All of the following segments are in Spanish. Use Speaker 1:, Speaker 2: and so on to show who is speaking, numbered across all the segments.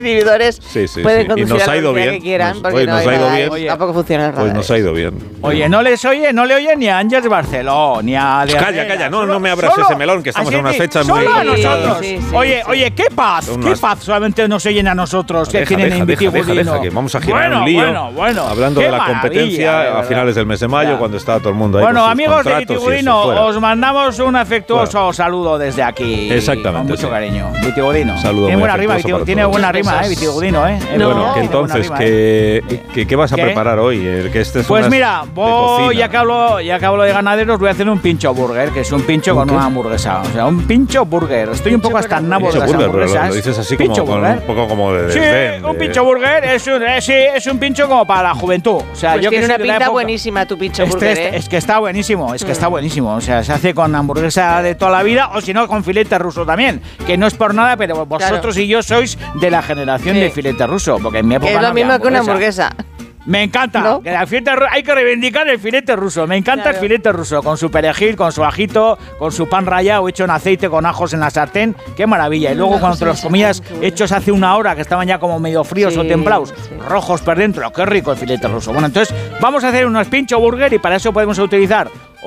Speaker 1: inhibidores pueden conducir
Speaker 2: y nos ha ido
Speaker 1: a
Speaker 2: bien.
Speaker 1: que quieran,
Speaker 2: Nos
Speaker 1: porque
Speaker 2: ha ido bien.
Speaker 1: Tampoco funciona el radar.
Speaker 2: Pues nos ha ido bien.
Speaker 3: Oye, no le oye ni a Ángels Barceló, ni a...
Speaker 2: Calla, no me abras ese melón, que estamos en unas fechas muy...
Speaker 3: Solo a nosotros.
Speaker 1: Sí.
Speaker 3: Oye, qué paz solamente nos oyen a nosotros, que tienen en
Speaker 2: deja, que vamos a girar un lío.
Speaker 3: Bueno.
Speaker 2: Hablando de la competencia a finales del mes de mayo, cuando estaba todo el mundo ahí.
Speaker 3: Bueno, amigos de Vitigudino, os mandamos un afectuoso saludo desde aquí.
Speaker 2: Exactamente.
Speaker 3: Con mucho cariño. Vitigudino.
Speaker 2: Saludo.
Speaker 3: Tiene buena rima, Vitigudino,
Speaker 2: Bueno, que entonces, ¿qué vas a preparar hoy?
Speaker 3: Pues mira, ya que hablo de ganaderos, voy a hacer un pincho burger, que es un pincho con una hamburguesa. O sea, un pincho burger. Estoy un poco hasta el nabo de las hamburguesas.
Speaker 2: Lo dices así como un poco como de desdén.
Speaker 3: Sí, un pincho burger es un pincho como para la juventud. O sea,
Speaker 1: pues
Speaker 3: yo
Speaker 1: tiene
Speaker 3: que
Speaker 1: una pinta buenísima tu pincho burger,
Speaker 3: Es que está buenísimo, está buenísimo. O sea, se hace con hamburguesa de toda la vida, o si no, con filete ruso también. Que no es por nada, pero vosotros y yo sois de la generación de filete ruso. Porque en mi época
Speaker 1: es lo mismo que una hamburguesa.
Speaker 3: Me encanta.
Speaker 1: ¿No?
Speaker 3: Hay que reivindicar el filete ruso. Me encanta el filete ruso, con su perejil, con su ajito, con su pan rallado hecho en aceite con ajos en la sartén. ¡Qué maravilla! Y luego cuando te los comías hechos hace una hora, que estaban ya como medio fríos o templados, rojos por dentro. ¡Qué rico el filete ruso! Bueno, entonces vamos a hacer unos pincho burger y para eso podemos utilizar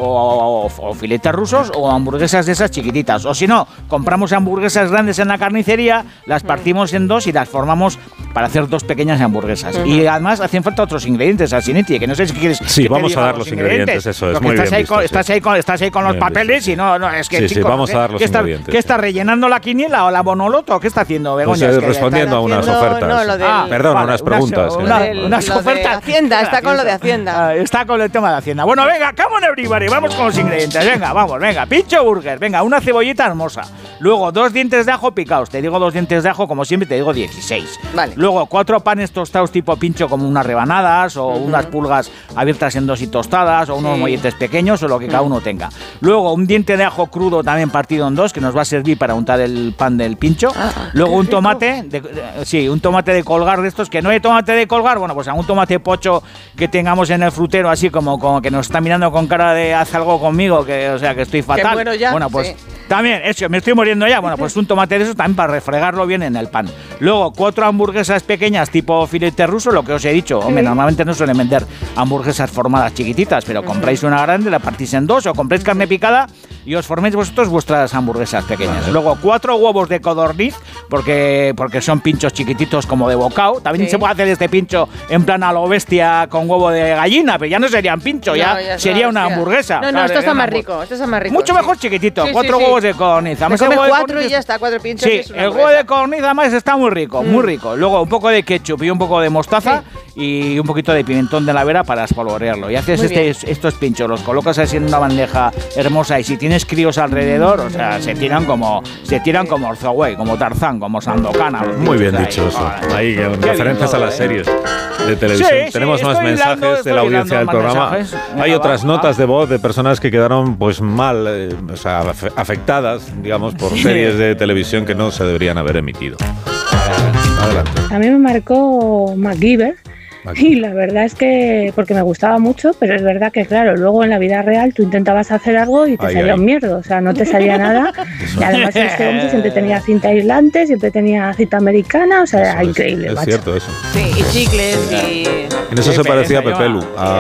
Speaker 3: o filetes rusos o hamburguesas de esas chiquititas. O si no, compramos hamburguesas grandes en la carnicería, las partimos en dos y las formamos para hacer dos pequeñas hamburguesas. Y además hacen falta otros ingredientes, Asinetti, que no sé si quieres...
Speaker 2: Sí, vamos a dar los ingredientes, eso es muy bien visto.
Speaker 3: Estás ahí con los papeles y no, es que...
Speaker 2: Sí, vamos a dar los ingredientes.
Speaker 3: ¿Qué está rellenando la quiniela o la bonoloto? ¿Qué está haciendo, Begoña?
Speaker 2: Pues respondiendo a unas ofertas. Perdón, unas preguntas.
Speaker 3: Unas ofertas.
Speaker 1: Hacienda, está con lo de Hacienda.
Speaker 3: Está con el tema de Hacienda. Bueno, venga, come on everybody, vamos con los ingredientes. Venga, pincho burger. Venga, una cebollita hermosa. Luego, 2 dientes de ajo picados. Te digo 2 dientes de ajo, como siempre, te digo 16.
Speaker 1: Vale.
Speaker 3: Luego, 4 panes tostados tipo pincho, como unas rebanadas o unas pulgas abiertas en dos y tostadas o unos molletes pequeños o lo que cada uno tenga. Luego, un diente de ajo crudo también partido en 2 que nos va a servir para untar el pan del pincho. Luego, un tomate, un tomate de colgar de estos, que no hay tomate de colgar, bueno, pues algún tomate pocho que tengamos en el frutero, así como que nos está mirando con cara de haz algo conmigo, que estoy fatal.
Speaker 1: Que muero ya.
Speaker 3: Bueno, pues también, eso, me estoy muriendo ya. Bueno, pues un tomate de esos también para refregarlo bien en el pan. Luego, 4 hamburguesas pequeñas tipo filete ruso, lo que os he dicho. Hombre, normalmente no suelen vender hamburguesas formadas chiquititas, pero compráis una grande, la partís en 2 o compráis carne picada y os forméis vosotros vuestras hamburguesas pequeñas. Vale. Luego, 4 huevos de codorniz, porque son pinchos chiquititos como de bocao. También se puede hacer este pincho en plan a lo bestia con huevo de gallina, pero ya no serían pincho, ya sería una hamburguesa.
Speaker 1: No, esto está más rico,
Speaker 3: Mucho mejor chiquitito, 4 huevos de codorniz.
Speaker 1: Además, come 4 y ya está, 4 pinchos.
Speaker 3: Sí, el huevo de codorniz además está muy rico, muy rico. Luego un poco de ketchup y un poco de mostaza y un poquito de pimentón de la vera para espolvorearlo. Y haces estos pinchos, los colocas así en una bandeja hermosa y si tienes críos alrededor, o sea, se tiran como Orzoway, como Tarzán, como Sandokan.
Speaker 2: Muy bien dicho eso. Ahí, referencias a las series de televisión. Tenemos más mensajes de la audiencia del programa. Hay otras notas de voz de personas que quedaron pues mal, afectadas, digamos, por series de televisión que no se deberían haber emitido. Adelante.
Speaker 4: A mí me marcó MacGyver. Y la verdad es que, porque me gustaba mucho, pero es verdad que, claro, luego en la vida real tú intentabas hacer algo y te salía un mierdo, o sea, no te salía nada. Y además este hombre siempre tenía cinta aislante, siempre tenía cinta americana, o sea, era increíble.
Speaker 2: Es cierto eso.
Speaker 1: Sí, y chicles y...
Speaker 2: En eso se parecía a Pepelu.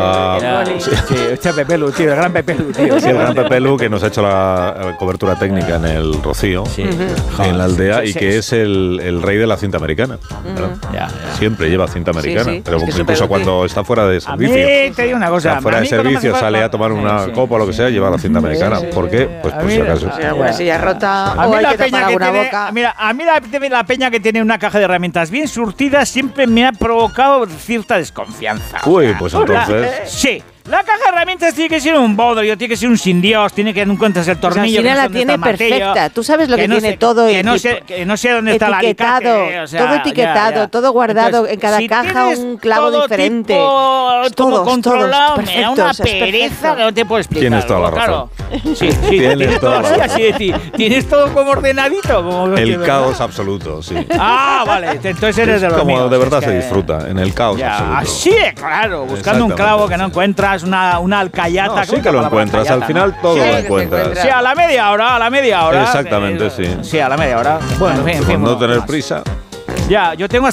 Speaker 3: Sí, este Pepelu, tío, el gran Pepelu, tío.
Speaker 2: Sí, el gran Pepelu que nos ha hecho la cobertura técnica en el Rocío, en la aldea, y que es el rey de la cinta americana. Siempre lleva cinta americana, pero incluso cuando está fuera de servicio.
Speaker 3: A mí te digo una cosa.
Speaker 2: Está fuera de servicio, sale a tomar una copa o lo que sea, lleva la cinta americana. ¿Por qué? Pues por si acaso.
Speaker 1: Alguna silla rota
Speaker 3: a
Speaker 1: o hay que tapar alguna boca.
Speaker 3: Mira, a mí la peña que tiene una caja de herramientas bien surtida siempre me ha provocado cierta desconfianza.
Speaker 2: Uy, pues entonces...
Speaker 3: Sí. La caja de herramientas tiene que ser un bodrio, tiene que ser un sin Dios, tiene que encuentras el tornillo.
Speaker 1: Pues la tiene perfecta. Tú sabes lo que tiene todo.
Speaker 3: Que no sé dónde está el alicate.
Speaker 1: Todo etiquetado, todo guardado. Entonces, en cada caja un clavo diferente.
Speaker 3: Todo controlado. Me da una pereza que no te puedo explicar.
Speaker 2: Tienes toda la razón.
Speaker 3: Sí, tienes todo así de ti. Tienes todo como ordenadito.
Speaker 2: El caos absoluto, sí.
Speaker 3: Vale. Entonces eres de los
Speaker 2: como
Speaker 3: míos.
Speaker 2: De verdad se disfruta, en el caos absoluto.
Speaker 3: Así de claro, buscando un clavo que no encuentras. Una alcayata.
Speaker 2: No, sí que lo encuentras, al final todo lo encuentras.
Speaker 3: Sí, a la media hora.
Speaker 2: Exactamente, sí.
Speaker 3: Sí, a la media hora.
Speaker 2: Bueno, por no tener prisa.
Speaker 3: Ya, yo tengo